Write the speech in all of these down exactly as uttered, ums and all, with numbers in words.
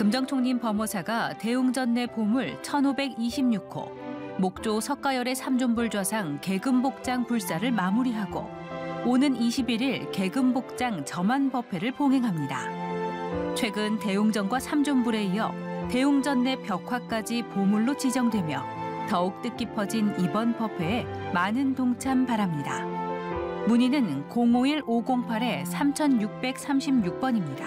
금정총림 범호사가 대웅전 내 보물 천오백이십육 호, 목조 석가열의 삼존불좌상 계금복장 불사를 마무리하고 오는 이십일 일 계금복장 점안법회를 봉행합니다. 최근 대웅전과 삼존불에 이어 대웅전 내 벽화까지 보물로 지정되며 더욱 뜻깊어진 이번 법회에 많은 동참 바랍니다. 문의는 공오일 오공팔 삼육삼육 번입니다.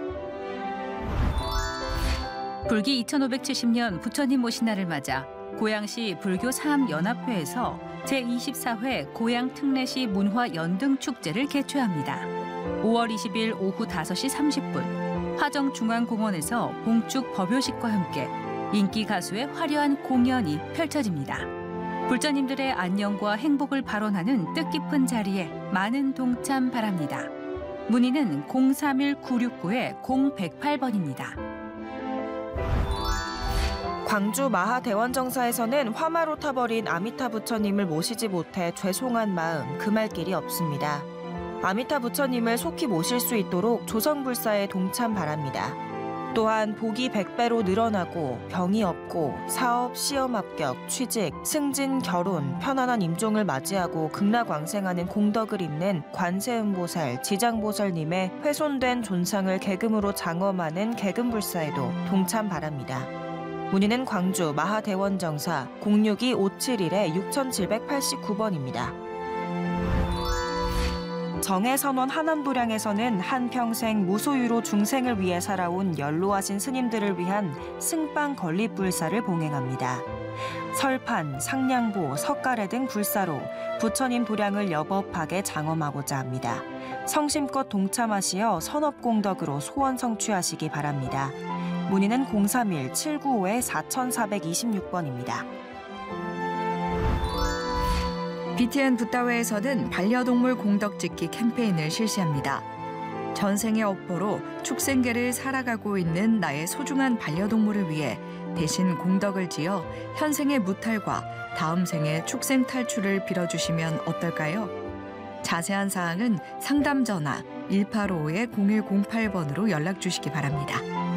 불기 이천오백칠십 년 부처님 오신 날을 맞아 고양시 불교 사암연합회에서 제이십사 회 고양 특례시 문화 연등 축제를 개최합니다. 오월 이십일 오후 다섯 시 삼십 분 화정중앙공원에서 봉축 법요식과 함께 인기 가수의 화려한 공연이 펼쳐집니다. 불자님들의 안녕과 행복을 발언하는 뜻깊은 자리에 많은 동참 바랍니다. 문의는 공삼일 구육구 공백팔 번입니다. 광주 마하대원정사에서는 화마로 타버린 아미타 부처님을 모시지 못해 죄송한 마음 금할 길이 없습니다. 아미타 부처님을 속히 모실 수 있도록 조성불사에 동참 바랍니다. 또한 복이 백 배로 늘어나고 병이 없고 사업, 시험 합격, 취직, 승진, 결혼, 편안한 임종을 맞이하고 극락왕생하는 공덕을 잇는 관세음보살, 지장보살님의 훼손된 존상을 계금으로 장엄하는 계금불사에도 동참 바랍니다. 문의는 광주 마하대원정사 공육이 오칠일 육칠팔구 번입니다. 정해선원 하남도량에서는 한평생 무소유로 중생을 위해 살아온 연로하신 스님들을 위한 승빵 건립불사를 봉행합니다. 설판, 상냥보, 석가래 등 불사로 부처님 도량을 여법하게 장엄하고자 합니다. 성심껏 동참하시어 선업공덕으로 소원 성취하시기 바랍니다. 문의는 공삼일 칠구오 사사이육 번입니다. 비티엔 붓다웨에서는 반려동물 공덕짓기 캠페인을 실시합니다. 전생의 업보로 축생계를 살아가고 있는 나의 소중한 반려동물을 위해 대신 공덕을 지어 현생의 무탈과 다음 생의 축생 탈출을 빌어주시면 어떨까요? 자세한 사항은 상담 전화 일팔오오 공일공팔 번으로 연락 주시기 바랍니다.